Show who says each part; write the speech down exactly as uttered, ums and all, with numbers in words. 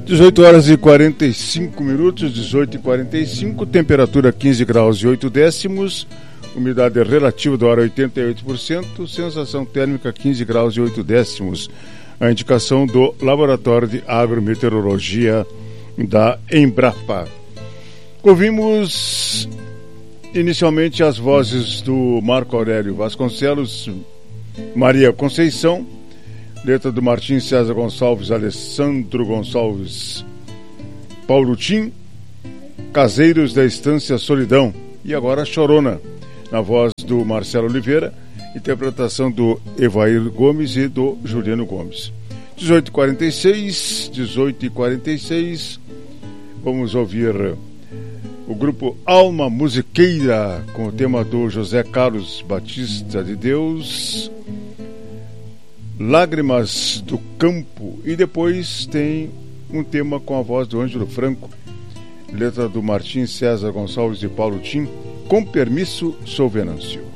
Speaker 1: dezoito horas e quarenta e cinco minutos, dezoito e quarenta e cinco, temperatura quinze graus e oito décimos, umidade relativa do ar oitenta e oito por cento, sensação térmica quinze graus e oito décimos. A indicação do Laboratório de Agrometeorologia da Embrapa. Ouvimos inicialmente as vozes do Marco Aurélio Vasconcelos, Maria Conceição, letra do Martim César Gonçalves, Alessandro Gonçalves, Paulo Tim, Caseiros da Estância Solidão, e agora Chorona, na voz do Marcelo Oliveira, interpretação do Evair Gomes e do Juliano Gomes. dezoito e quarenta e seis, dezoito e quarenta e seis, vamos ouvir o grupo Alma Musiqueira com o tema do José Carlos Batista de Deus, Lágrimas do Campo, e depois tem um tema com a voz do Ângelo Franco, letra do Martim César Gonçalves e Paulo Tim, Com Permisso, Sou Venâncio.